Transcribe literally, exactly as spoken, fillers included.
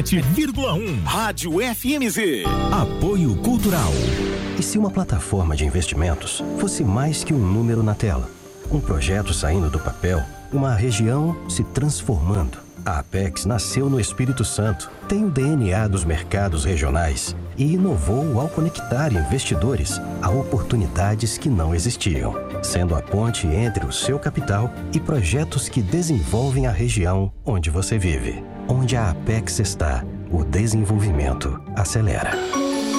sete vírgula um Rádio F M Z. Apoio Cultural. E se uma plataforma de investimentos fosse mais que um número na tela? Um projeto saindo do papel, uma região se transformando. A Apex nasceu no Espírito Santo, tem o D N A dos mercados regionais e inovou ao conectar investidores a oportunidades que não existiam, sendo a ponte entre o seu capital e projetos que desenvolvem a região onde você vive. Onde a Apex está, o desenvolvimento acelera.